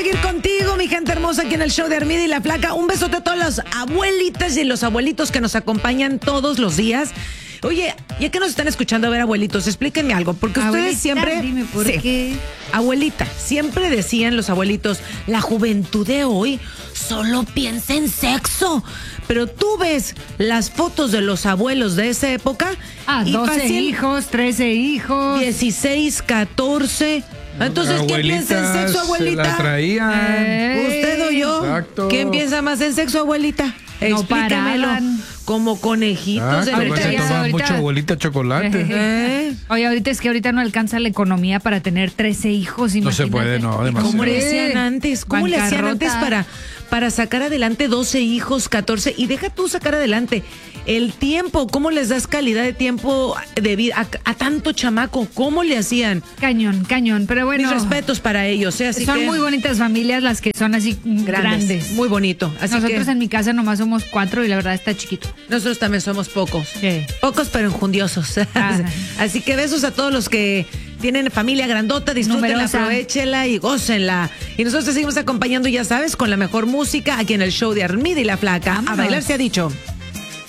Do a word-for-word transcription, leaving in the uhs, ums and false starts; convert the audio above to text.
Seguir contigo, mi gente hermosa, aquí en el show de Armida y la Flaca. Un besote a todas las abuelitas y los abuelitos que nos acompañan todos los días. Oye, ya que nos están escuchando, a ver, abuelitos, explíquenme algo, porque Abuelita, ustedes siempre... dime por Sí. qué. Abuelita, siempre decían los abuelitos, la juventud de hoy solo piensa en sexo. Pero tú ves las fotos de los abuelos de esa época. Ah, y doce fácil, hijos, trece hijos. dieciséis, catorce. Entonces, ¿quién piensa en sexo, abuelita? Se la traían. Eh, ¿Usted o yo? Exacto. ¿Quién piensa más en sexo, abuelita? No Explíquemelo. paraban. Como conejitos de Exacto, ahorita pues se ya, toma ahorita- mucho abuelita chocolate. ¿Eh? Oye, ahorita es que ahorita no alcanza la economía para tener trece hijos. No se imagínate. puede, no, demasiado. ¿Cómo le Sí. hacían antes? ¿Cómo le hacían Bancarrota. antes para, para sacar adelante doce hijos, catorce? Y deja tú sacar adelante el tiempo. ¿Cómo les das calidad de tiempo de vida a, a tanto chamaco? ¿Cómo le hacían? Cañón, cañón. Pero bueno, Mis respetos para ellos. ¿eh? Así son que, muy bonitas familias las que son así mm, grandes. grandes. Muy bonito. Así Nosotros que en mi casa nomás somos cuatro y la verdad está chiquito. nosotros también somos pocos. Sí. Pocos pero enjundiosos. Ajá. Así que besos a todos los que tienen familia grandota, disfrútenla, Numerosa. aprovechenla y gócenla. Y nosotros te seguimos acompañando, ya sabes, con la mejor música aquí en el show de Armida y la Flaca. Vámonos. A bailar se ha dicho.